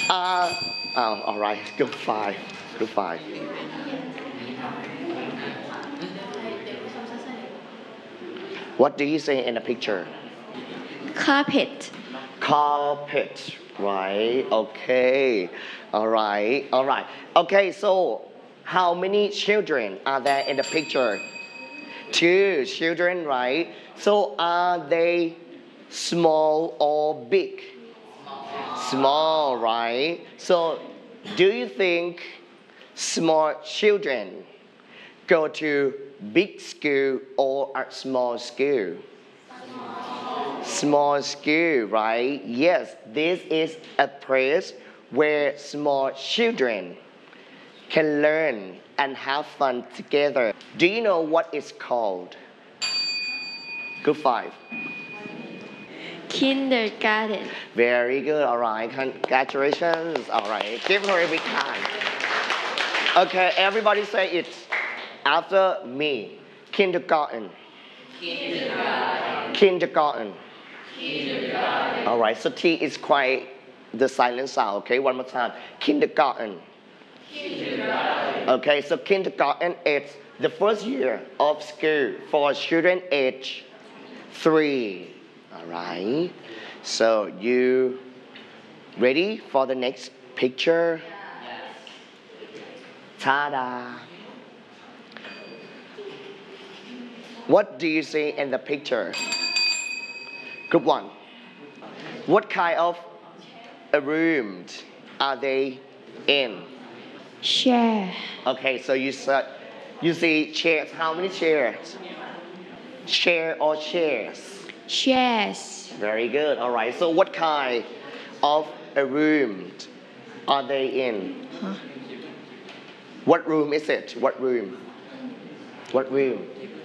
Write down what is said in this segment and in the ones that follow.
Uh, all right, good five. Good five. What do you say in the picture? Carpet. Carpet, right? Okay. All right. All right. Okay, so how many children are there in the picture? Two children, right? So are they small or big? Small, right? So do you think small children go to big school or a small school? Small school, right? Yes, this is a place where small children can learn and have fun together. Do you know what it's called? Good five. Kindergarten. Very good. All right. Congratulations. All right. Give her a big hand. Okay. Everybody say it after me. Kindergarten. Kindergarten. All right. So T is quite the silent sound. Okay. One more time. Kindergarten. Okay. So kindergarten is the first year of school for children age 3. All right. So you ready for the next picture? Ta-da! What do you see in the picture? Group 1. What kind of a room are they in? Share. Okay, so you see chairs. How many chairs? Chair or chairs? Chairs. Very good. All right. So what kind of a room are they in? Huh? What room is it? What room? What room?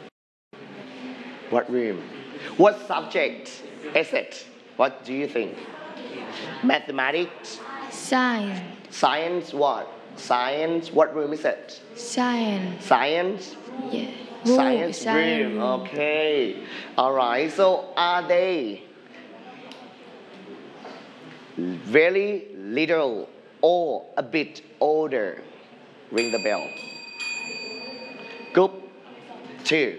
What room? What subject is it? What do you think? Mathematics? Science. Science what? Science, what room is it? Science. Science? Yeah. Science room. room. Okay. All right. So are they very little or a bit older? Ring the bell. Group 2.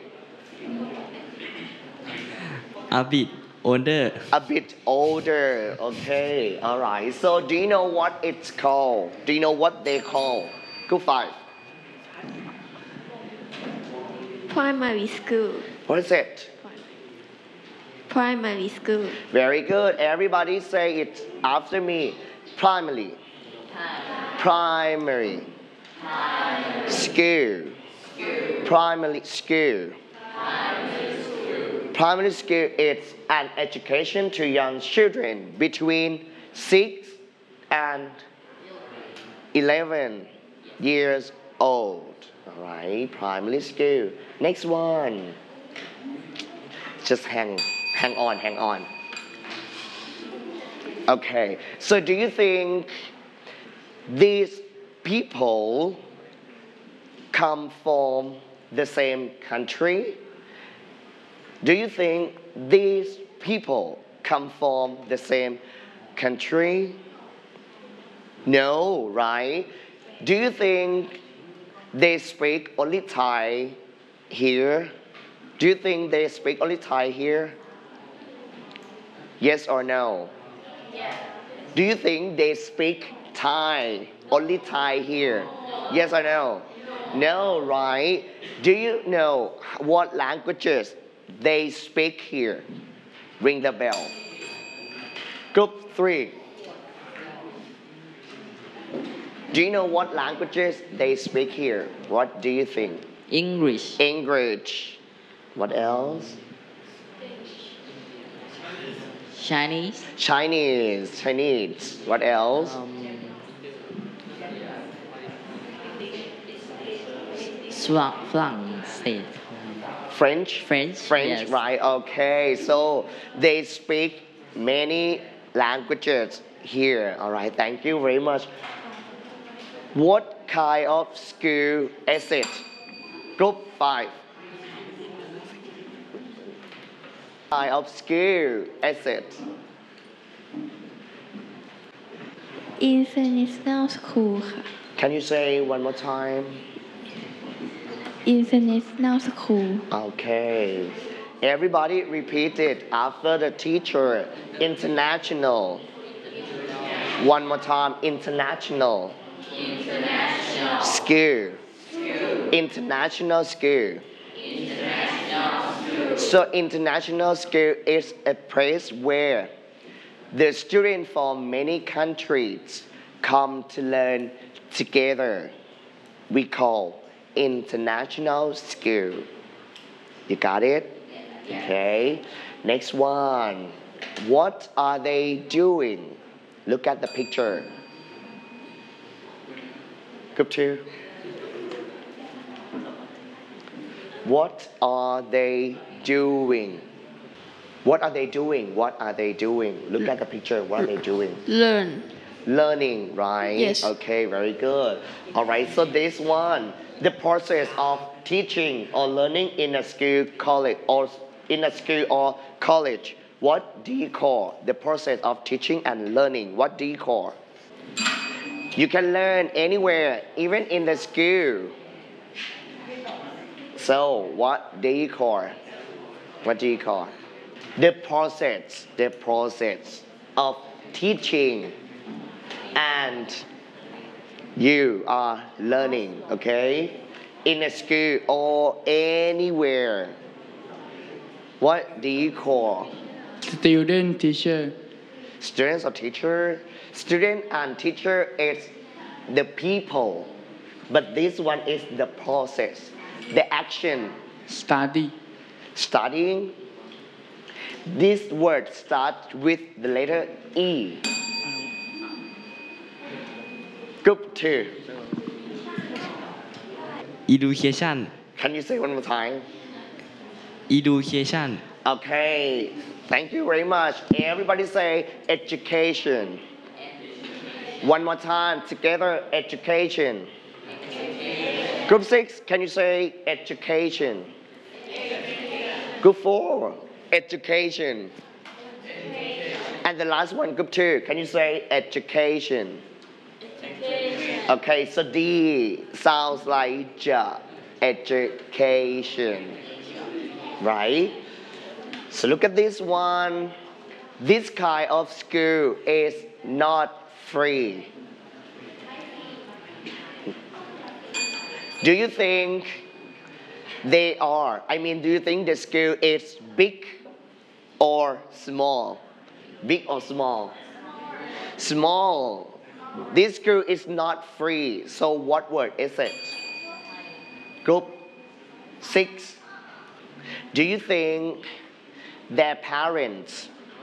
A bit older. A bit older. Okay. All right. So do you know what it's called? Do you know what they call? Group 5. Primary school. What is it? Primary school. Very good. Everybody say it after me. Primary. Primary. School. Primary school. Primary school is an education to young children between 6 and 11 years old. All right, primary school. Next one. Just hang on, hang on. Okay, so do you think these people come from the same country? Do you think these people come from the same country? No, right? Do you think they speak only Thai here? Do you think they speak only Thai here? Yes or no? Do you think they speak Thai, only Thai here? Yes or no? No, right? Do you know what languages they speak here? Ring the bell. Group 3. Do you know what languages they speak here? What do you think? English. English. What else? Chinese. Chinese. Chinese. What else? French. French? French. French, Yes. right. Okay. So they speak many languages here. All right. Thank you very much. What kind of school is it? Group 5. Kind of school is it? International School ค่ะ Can you say one more time? International School Okay. Everybody repeat it after the teacher. International. One more time. International. School. International school. So international school is a place where the students from many countries come to learn together. We call international school. You got it? Okay. Next one. What are they doing? Look at the picture. Group 2. What are they doing? What are they doing? What are they doing? Look at the picture. What are they doing? Learn Learning, right? Yes. Okay, very good. All right, so this one, the process of teaching or learning in a school, college, or in a school or college, what do you call the process of teaching and learning? What do you call? You can learn anywhere, even in the school. So, what do you call? What do you call? The process of teaching and you are learning, okay? In a school or anywhere. What do you call? Student teacher. Students or teacher? Student and teacher is the people, but this one is the process, the action. Study. Studying. This word starts with the letter E. Group 2. Education Can you say one more time? Education Okay, thank you very much. Everybody say education. One more time, together, education. Group 6, can you say education? Group 4, education. And the last one, group 2, can you say education? Okay, so D sounds like ja, education. Right? So look at this one. This kind of school is not free. Do you think they are? I mean, do you think the school is big or small? Big or small? Small. This school is not free. So what word is it? Group 6. Do you think their parents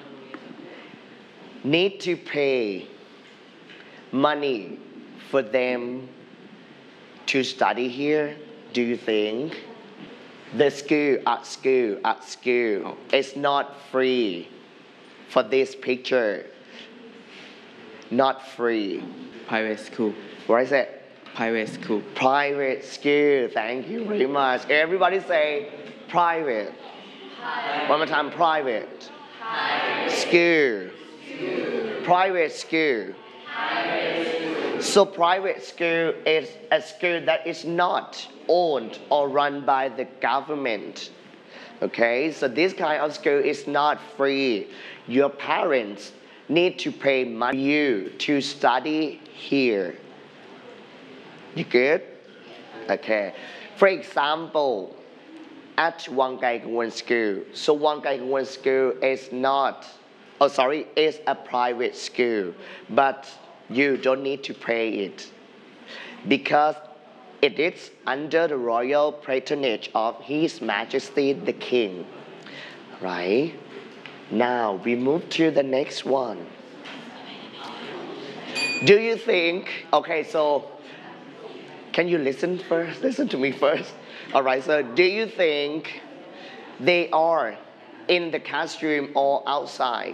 need to pay money for them to study here? Do you think the school is not free for this picture? Not free. Private school. What is it? Private school. Private school. Thank you very much. Everybody say private. One more time, private. School. Private school. So private school is a school that is not owned or run by the government. Okay, so this kind of school is not free. Your parents need to pay money for you to study here. You good? Okay. For example, at Wangkai Kungwan School. So Wangkai Kungwan School is is a private school, but you don't need to pay it because it is under the royal patronage of His Majesty the King. Right? Now we move to the next one. Do you think, okay, so can you listen first? Listen to me first. All right, so do you think they are in the classroom or outside?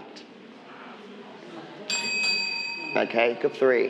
Okay, group 3.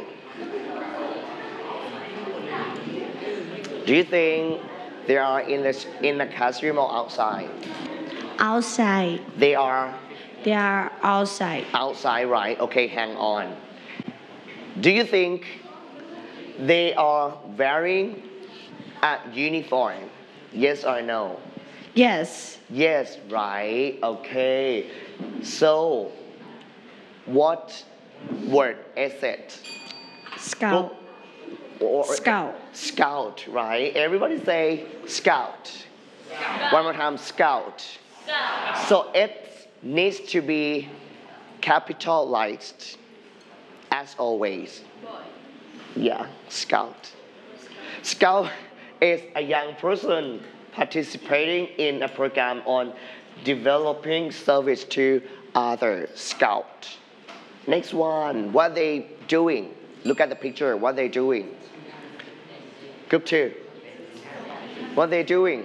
Do you think they are in the classroom or outside? outside They are they are outside outside, right? Okay, hang on. Do you think they are wearing a uniform? Yes or no? Yes. Yes, right. Okay. So, what word is it? Scout. Or, Scout. Scout, right? Everybody say scout. One more time, scout. So it needs to be capitalized as always. Yeah, scout. Scout is a young person participating in a program on developing service to others. Scout. Next one, what they doing? Look at the picture, what they doing? Group 2. What they doing?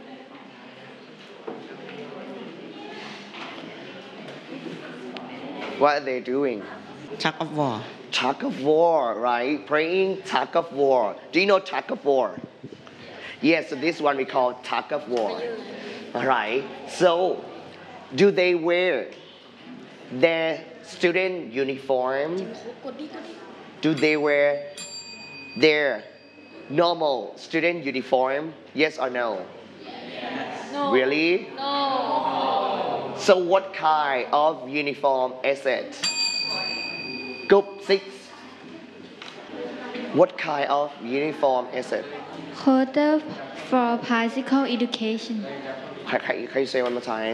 What are they doing? Tug of war. Tug of war, right? Playing tug of war. Do you know tug of war? Yes, so this one we call tug of war. Alright, so do they wear their student uniform? Do they wear their normal student uniform? Yes or no? No. Really? No. So what kind of uniform is it? Group 6. What kind of uniform is it? Quarter for physical education. Can you say one more time?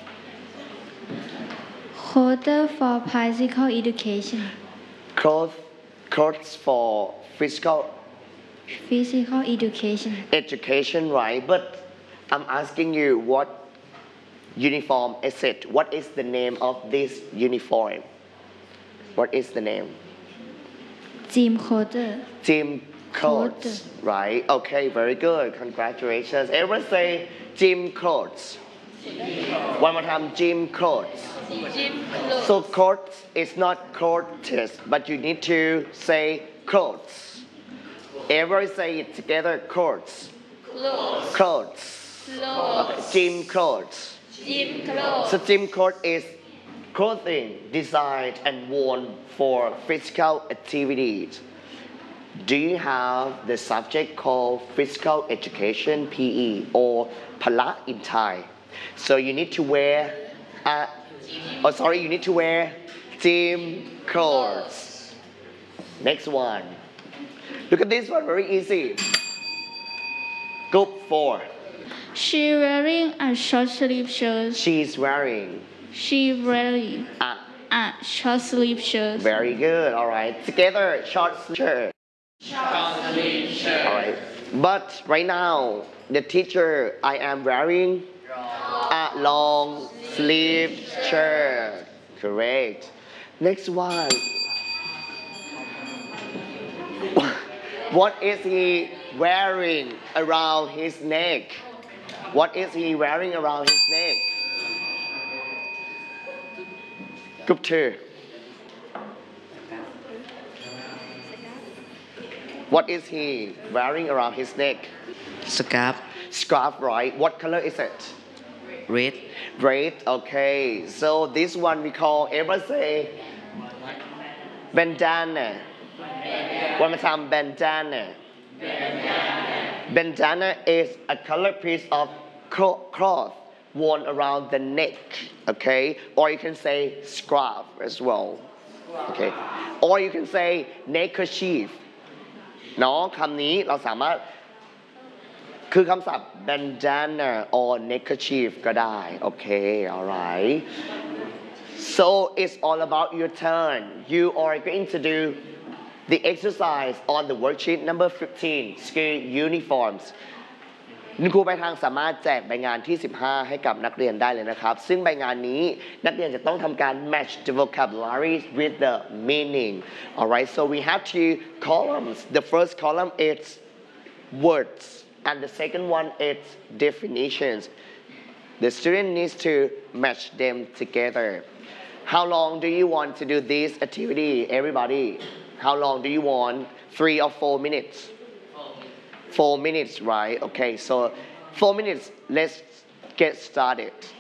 Quarter for physical education. Clothes for physical Physical education. education, right? But I'm asking you, what uniform is it? What is the name of this uniform? What is the name? Gym quarter. Gym clothes, right? Okay, very good. Congratulations. Everyone say gym clothes. One more time, gym clothes. Gym clothes. So clothes is not clothes, but you need to say clothes. Everybody say it together, clothes. Clothes. Clothes. Clothes. Okay, gym clothes. Gym clothes. So gym clothes is clothing designed and worn for physical activities. Do you have the subject called physical education, PE, or Pala in Thai? So you need to wear, you need to wear gym clothes. Next one. Look at this one, very easy. Group 4. She wearing a short sleeve shirt. She's wearing She wearing a a short sleeve shirt. very good. All right. Together, short shirt. All right. But right now, the teacher, I am wearing a long sleeve shirt. Correct. Next one. What is he wearing around his neck? What is he wearing around his neck? Group 2. What is he wearing around his neck? Scarf. Scarf, right? What color is it? Red. Red, okay. So this one we call, everyone say, bandana. One more time, bandana. Bandana is a color piece of cloth worn around the neck, okay? Or you can say scarf as well, okay? Or you can say neckerchief. เนาะคำนี้เราสามารถคือคำศัพท์ bandana or neckerchief ก็ได้ okay, alright. So it's all about your turn. You are going to do the exercise on the worksheet number 15, school uniforms. คุณครูไปทางสามารถแจกใบงานที่ 15 ให้กับนักเรียนได้เลยนะครับ ซึ่งใบงานนี้นักเรียนจะต้องทำการ match the vocabulary with the meaning. Alright, so we have two columns. The first column is words, and the second one is definitions. The student needs to match them together. How long do you want to do this activity, everybody? How long do you want? 3 or 4 minutes? 4 minutes, right? Okay, so 4 minutes, let's get started.